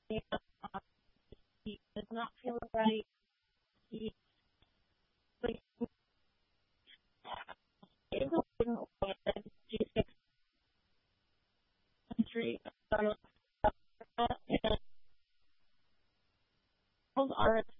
he does not feel right. He like is a way that G6 country and those are